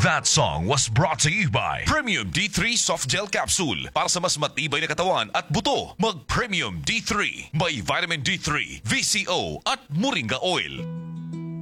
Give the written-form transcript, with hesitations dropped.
That song was brought to you by Premium D3 Soft Gel Capsule para sa mas matibay na katawan at buto. Mag Premium D3. May Vitamin D3, VCO at Moringa Oil.